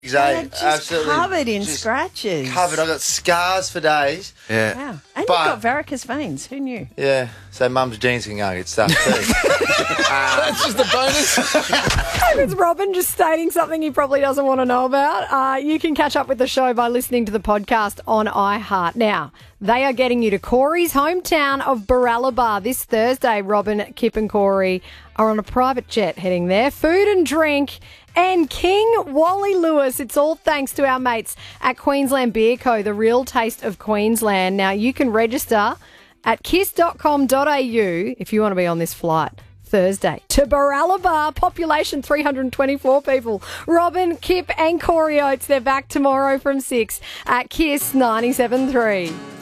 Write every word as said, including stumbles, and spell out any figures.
Exactly. Just Absolutely. covered in Just scratches. Covered. I've got scars for days. Yeah. Wow. And But- you've got varicose veins. Who knew? Yeah. So mum's jeans can go get stuff too. That's just a bonus. If it's Robin just stating something he probably doesn't want to know about, uh, you can catch up with the show by listening to the podcast on iHeart. Now, they are getting you to Corey's hometown of Baralaba this Thursday. Robin, Kip and Corey are on a private jet heading there. Food and drink and King Wally Lewis. It's all thanks to our mates at Queensland Beer Co., the real taste of Queensland. Now, you can register at kiss dot com dot a u if you want to be on this flight Thursday to Baralaba. Population three hundred twenty-four people. Robin, Kip and Corey Oates, they're back tomorrow from six at Kiss ninety-seven point three.